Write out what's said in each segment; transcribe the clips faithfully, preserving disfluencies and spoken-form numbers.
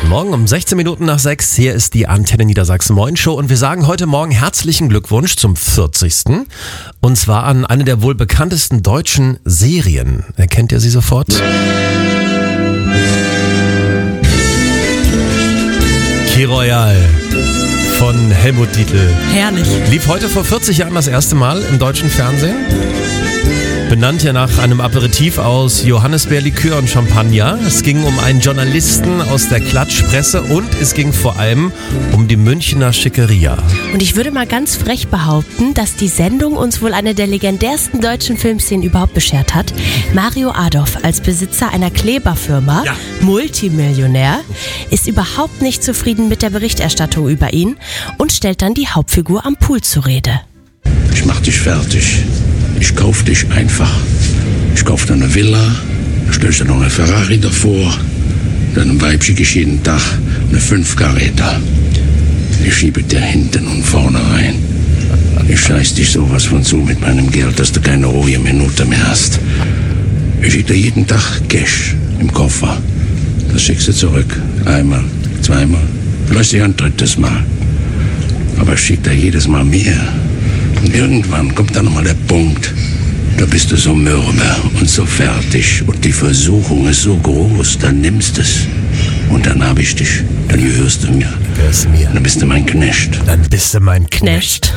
Morgen um sechzehn Minuten nach sechs. Hier ist die Antenne Niedersachsen Moin Show und wir sagen heute Morgen herzlichen Glückwunsch zum vierzigsten Und zwar an eine der wohl bekanntesten deutschen Serien. Erkennt ihr sie sofort? Key Royale von Helmut Dietl. Herrlich. Lief heute vor vierzig Jahren das erste Mal im deutschen Fernsehen. Benannt ja nach einem Aperitif aus Johannisbeerlikör und Champagner. Es ging um einen Journalisten aus der Klatschpresse und es ging vor allem um die Münchner Schickeria. Und ich würde mal ganz frech behaupten, dass die Sendung uns wohl eine der legendärsten deutschen Filmszenen überhaupt beschert hat. Mario Adorf als Besitzer einer Kleberfirma, ja. Multimillionär, ist überhaupt nicht zufrieden mit der Berichterstattung über ihn und stellt dann die Hauptfigur am Pool zur Rede. Ich mach dich fertig. Ich kauf dich einfach. Ich kauf dir eine Villa, da stell ich dir noch eine Ferrari davor, deinem Weib schicke ich jeden Tag eine fünf Karäter. Ich schiebe dir hinten und vorne rein. Ich scheiß dich sowas von zu mit meinem Geld, dass du keine ruhige Minute mehr hast. Ich schick dir jeden Tag Cash im Koffer. Das schickst du zurück. Einmal, zweimal, vielleicht ein drittes Mal. Aber ich schick dir jedes Mal mehr. Und irgendwann kommt dann nochmal der Punkt, da bist du so mürbe und so fertig und die Versuchung ist so groß, dann nimmst es und dann hab ich dich, dann gehörst du mir. Gehörst mir. Dann bist du mein Knecht. Dann bist du mein Knecht.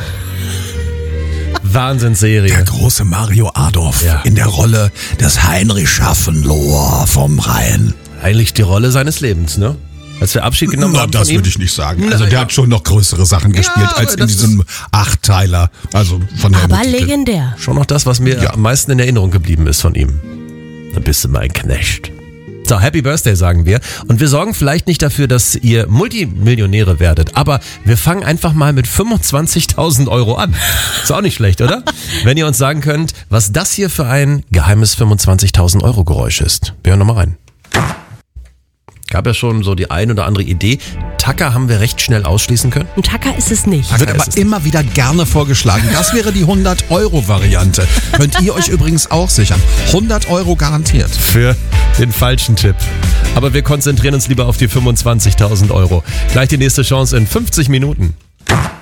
Wahnsinnsserie. Der große Mario Adorf ja. in der Rolle des Heinrich Schaffenloher vom Rhein. Eigentlich die Rolle seines Lebens, ne? Als wir Abschied genommen Na, haben das von ihm. würde ich nicht sagen. Also Na, der ja. hat schon noch größere Sachen gespielt Ja, als in das diesem Achtteiler. Also von der Aber Titel. legendär. Schon noch das, was mir Ja. am meisten in Erinnerung geblieben ist von ihm. Dann bist du mein Knecht. So, Happy Birthday sagen wir. Und wir sorgen vielleicht nicht dafür, dass ihr Multimillionäre werdet, aber wir fangen einfach mal mit fünfundzwanzigtausend Euro an. Ist auch nicht schlecht, oder? Wenn ihr uns sagen könnt, was das hier für ein geheimes fünfundzwanzigtausend Euro Geräusch ist. Wir hören nochmal rein. Gab ja schon so die ein oder andere Idee. Tacker haben wir recht schnell ausschließen können. Ein Tacker ist es nicht. Wird aber immer wieder gerne vorgeschlagen. Das wäre die hundert-Euro-Variante. Könnt ihr euch übrigens auch sichern. hundert Euro garantiert. Für den falschen Tipp. Aber wir konzentrieren uns lieber auf die fünfundzwanzigtausend Euro. Gleich die nächste Chance in fünfzig Minuten.